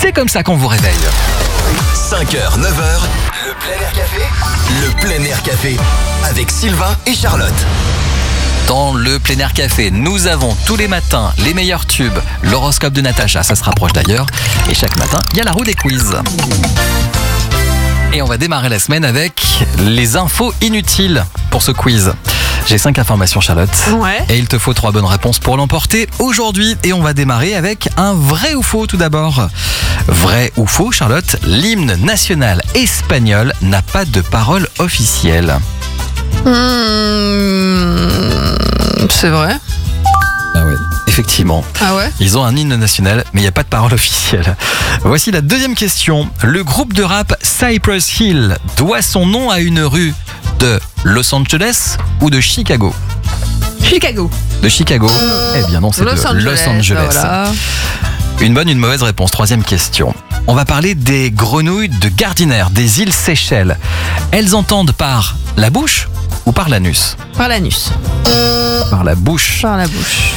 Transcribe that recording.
C'est comme ça qu'on vous réveille. 5h, 9h, le plein air café. Le plein air café avec Sylvain et Charlotte. Dans le plein air café, nous avons tous les matins les meilleurs tubes, l'horoscope de Natacha, ça se rapproche d'ailleurs. Et chaque matin, il y a la roue des quiz. Et on va démarrer la semaine avec les infos inutiles pour ce quiz. J'ai 5 informations, Charlotte. Ouais. Et il te faut 3 bonnes réponses pour l'emporter aujourd'hui. Et on va démarrer avec un vrai ou faux tout d'abord. Vrai ou faux, Charlotte, l'hymne national espagnol n'a pas de parole officielle. C'est vrai. Ah ouais, effectivement. Ah ouais. Ils ont un hymne national, mais il n'y a pas de parole officielle. Voici la deuxième question. Le groupe de rap Cypress Hill doit son nom à une rue de Los Angeles ou de Chicago? Chicago. De Chicago. Eh bien non, c'est de Los Angeles. Voilà. Une bonne, une mauvaise réponse. Troisième question. On va parler des grenouilles de Gardiner, des îles Seychelles. Elles entendent par la bouche ou par l'anus? Par l'anus. Par la bouche. Par la bouche.